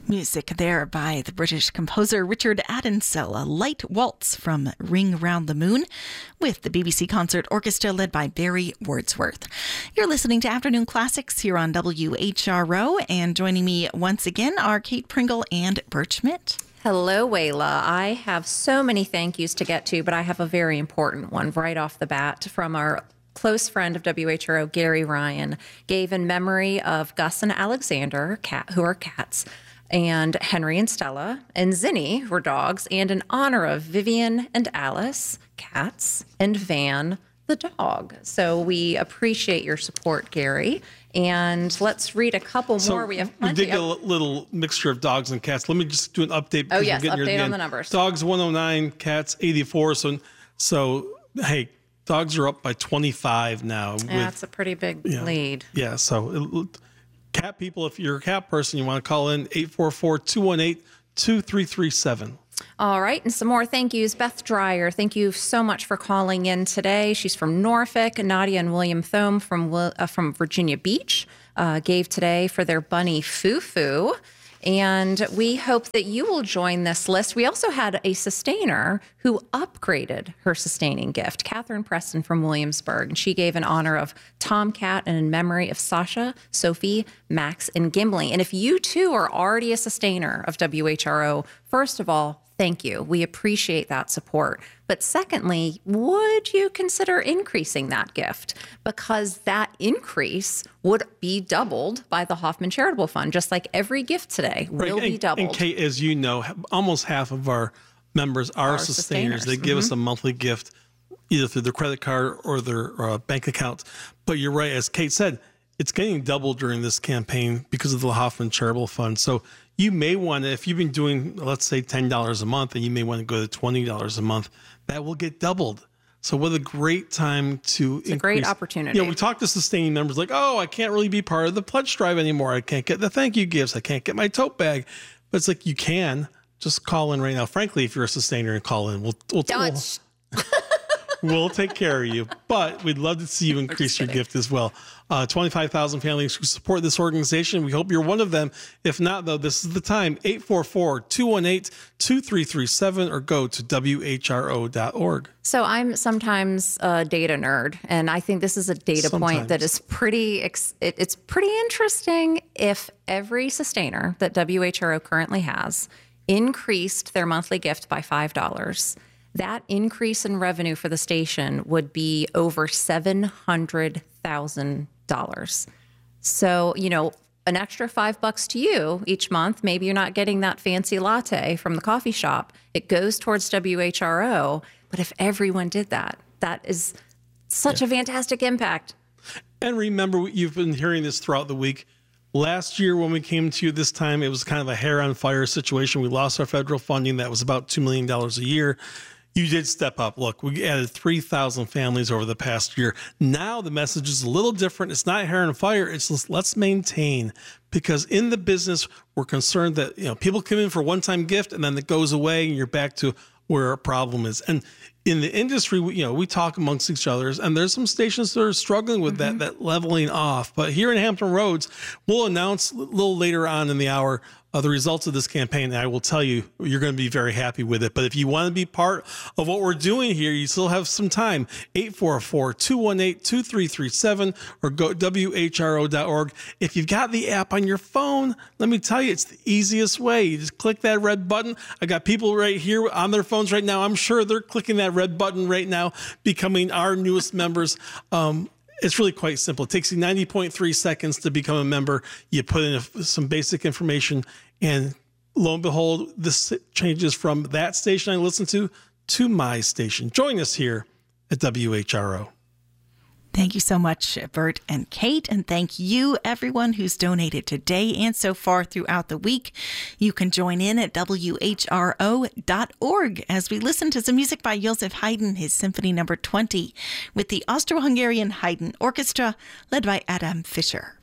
Music there by the British composer Richard Addinsell, a light waltz from Ring Round the Moon, with the BBC Concert Orchestra led by Barry Wordsworth. You're listening to Afternoon Classics here on WHRO, and joining me once again are Kate Pringle and Bert Schmidt. Hello, Wayla. I have so many thank yous to get to, but I have a very important one right off the bat from our close friend of WHRO, Gary Ryan, gave in memory of Gus and Alexander, who are cats, and Henry and Stella, and Zinni, who are dogs, and in honor of Vivian and Alice, cats, and Van, the dog. So we appreciate your support, Gary. And let's read a couple more. We have plenty. We did get a little mixture of dogs and cats. Let me just do an update. Oh, yes, update on the numbers. Dogs 109, cats 84. So hey, dogs are up by 25 now. Yeah, that's a pretty big lead. Yeah, so cat people, if you're a cat person, you want to call in 844-218-2337. All right, and some more thank yous. Beth Dreyer, thank you so much for calling in today. She's from Norfolk. Nadia and William Thome from Virginia Beach gave today for their bunny Fufu. And we hope that you will join this list. We also had a sustainer who upgraded her sustaining gift, Catherine Preston from Williamsburg. And she gave in honor of Tomcat and in memory of Sasha, Sophie, Max, and Gimli. And if you too are already a sustainer of WHRO, first of all, thank you. We appreciate that support. But secondly, would you consider increasing that gift? Because that increase would be doubled by the Hoffman Charitable Fund, just like every gift today will be doubled. And Kate, as you know, almost half of our members are sustainers. They give us a monthly gift, either through their credit card or their bank account. But you're right, as Kate said, it's getting doubled during this campaign because of the Hoffman Charitable Fund. So you may want to, if you've been doing, let's say, $10 a month, and you may want to go to $20 a month, that will get doubled. So what a great time to It's a great opportunity. We talk to sustaining members like, oh, I can't really be part of the pledge drive anymore. I can't get the thank you gifts. I can't get my tote bag. But it's like, you can. Just call in right now. Frankly, if you're a sustainer and call in, we'll take care of you. But we'd love to see you increase your gift as well. 25,000 families who support this organization. We hope you're one of them. If not, though, this is the time. 844-218-2337 or go to WHRO.org. So I'm sometimes a data nerd, and I think this is a data point that is it's pretty interesting. If every sustainer that WHRO currently has increased their monthly gift by $5, that increase in revenue for the station would be over $700,000. So, an extra $5 to you each month, maybe you're not getting that fancy latte from the coffee shop. It goes towards WHRO. But if everyone did that, that is such a fantastic impact. And remember, you've been hearing this throughout the week. Last year, when we came to you this time, it was kind of a hair on fire situation. We lost our federal funding. That was about $2 million a year. You did step up. Look, we added 3,000 families over the past year. Now the message is a little different. It's not hair and fire. It's just, let's maintain. Because in the business, we're concerned that people come in for a one-time gift and then it goes away and you're back to where our problem is. And in the industry, we talk amongst each other, and there's some stations that are struggling with that leveling off. But here in Hampton Roads, we'll announce a little later on in the hour the results of this campaign, and I will tell you, you're going to be very happy with it. But if you want to be part of what we're doing here, you still have some time. 844-218-2337 or go WHRO.org. If you've got the app on your phone, let me tell you, it's the easiest way. You just click that red button. I got people right here on their phones right now. I'm sure they're clicking that red button right now, becoming our newest members. It's really quite simple. It takes you 90.3 seconds to become a member. You put in some basic information, and lo and behold, this changes from that station I listen to my station. Join us here at WHRO. Thank you so much, Bert and Kate, and thank you, everyone who's donated today and so far throughout the week. You can join in at WHRO.org as we listen to some music by Joseph Haydn, his Symphony No. 20, with the Austro-Hungarian Haydn Orchestra, led by Adam Fischer.